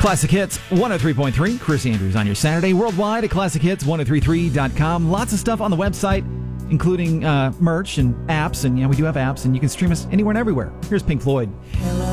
Classic Hits 103.3. Chris Andrews on your Saturday. Worldwide at ClassicHits1033.com. Lots of stuff on the website, including merch and apps. And we do have apps, and you can stream us anywhere and everywhere. Here's Pink Floyd.